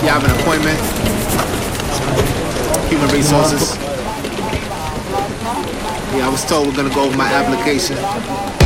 You have an appointment? Human resources. Yeah, I was told we're gonna go over my application.